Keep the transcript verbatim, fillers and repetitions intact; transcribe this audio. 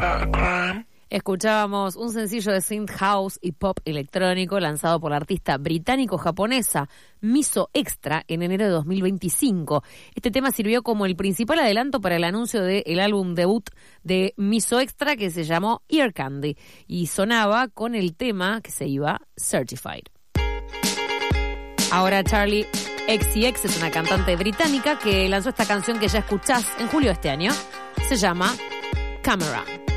Escuchábamos un sencillo de synth house y pop electrónico lanzado por la artista británico-japonesa Miso Extra en enero de dos mil veinticinco. Este tema sirvió como el principal adelanto para el anuncio del álbum debut de Miso Extra, que se llamó Ear Candy, y sonaba con el tema que se iba Certified. Ahora Charli X C X es una cantante británica que lanzó esta canción que ya escuchás en julio de este año. Se llama Camera.